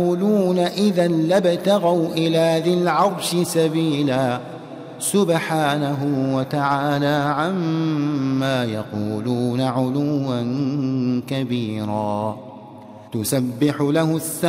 يقولون إذا لابتغوا إلى ذي العرش سبيلا سبحانه وتعالى عما يقولون علوا كبيرا. تسبح له السماوات